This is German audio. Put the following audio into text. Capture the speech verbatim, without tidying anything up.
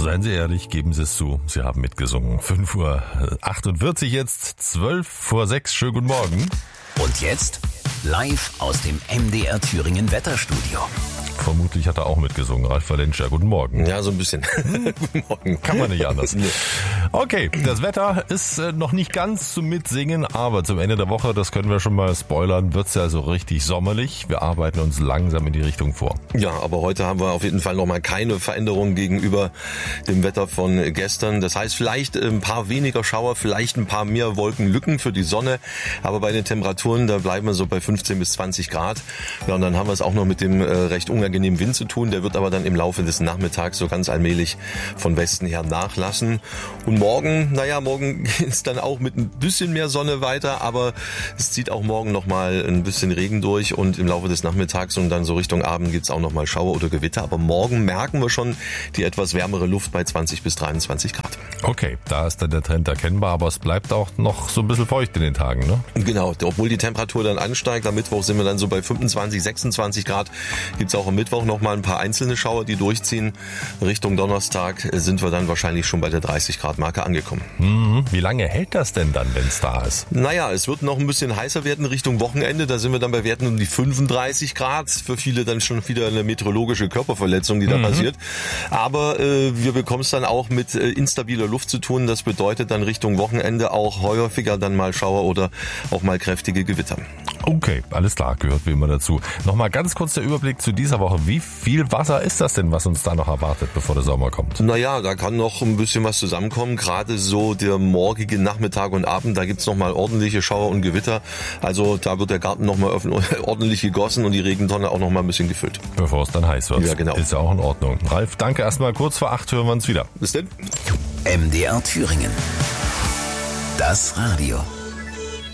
Seien Sie ehrlich, geben Sie es zu. Sie haben mitgesungen. fünf Uhr achtundvierzig jetzt, zwölf vor sechs. Schönen guten Morgen. Und jetzt live aus dem M D R Thüringen Wetterstudio. Vermutlich hat er auch mitgesungen. Ralf Valenscher, guten Morgen. Ja, so ein bisschen. Guten Morgen. Kann man nicht anders. Okay, das Wetter ist äh, noch nicht ganz zum Mitsingen, aber zum Ende der Woche, das können wir schon mal spoilern, wird es ja so richtig sommerlich. Wir arbeiten uns langsam in die Richtung vor. Ja, aber heute haben wir auf jeden Fall noch mal keine Veränderung gegenüber dem Wetter von gestern. Das heißt, vielleicht ein paar weniger Schauer, vielleicht ein paar mehr Wolkenlücken für die Sonne. Aber bei den Temperaturen, da bleiben wir so bei fünfzehn bis zwanzig Grad. Ja, und dann haben wir es auch noch mit dem äh, recht unangenehmen Wind zu tun. Der wird aber dann im Laufe des Nachmittags so ganz allmählich von Westen her nachlassen. Und morgen, naja, morgen geht es dann auch mit ein bisschen mehr Sonne weiter, aber es zieht auch morgen nochmal ein bisschen Regen durch und im Laufe des Nachmittags und dann so Richtung Abend gibt es auch nochmal Schauer oder Gewitter. Aber morgen merken wir schon die etwas wärmere Luft bei zwanzig bis dreiundzwanzig Grad. Okay, da ist dann der Trend erkennbar, aber es bleibt auch noch so ein bisschen feucht in den Tagen, ne? Genau, obwohl die Temperatur dann ansteigt. Am Mittwoch sind wir dann so bei fünfundzwanzig, sechsundzwanzig Grad. Gibt es auch am Mittwoch noch mal ein paar einzelne Schauer, die durchziehen. Richtung Donnerstag sind wir dann wahrscheinlich schon bei der dreißig Grad Marke angekommen. Mhm. Wie lange hält das denn dann, wenn es da ist? Naja, es wird noch ein bisschen heißer werden Richtung Wochenende. Da sind wir dann bei Werten um die fünfunddreißig Grad. Für viele dann schon wieder eine meteorologische Körperverletzung, die da mhm. passiert. Aber äh, wir bekommen es dann auch mit äh, instabiler Luft zu tun. Das bedeutet dann Richtung Wochenende auch häufiger dann mal Schauer oder auch mal kräftige Gewitter. Okay, alles klar, gehört wie immer dazu. Nochmal ganz kurz der Überblick zu dieser Woche. Wie viel Wasser ist das denn, was uns da noch erwartet, bevor der Sommer kommt? Naja, da kann noch ein bisschen was zusammenkommen. Gerade so der morgige Nachmittag und Abend, da gibt's noch mal ordentliche Schauer und Gewitter. Also da wird der Garten noch mal ordentlich gegossen und die Regentonne auch noch mal ein bisschen gefüllt. Bevor es dann heiß wird. Ja, genau. Ist ja auch in Ordnung. Ralf, danke erstmal. Kurz vor acht hören wir uns wieder. Bis denn. M D R Thüringen. Das Radio.